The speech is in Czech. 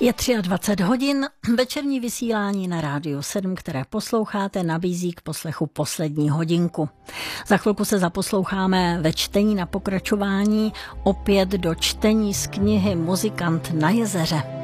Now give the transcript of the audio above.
Je 23 hodin, večerní vysílání na Rádiu 7, které posloucháte, nabízí k poslechu poslední hodinku. Za chvilku se zaposloucháme ve čtení na pokračování opět do čtení z knihy Muzikant na jezeře.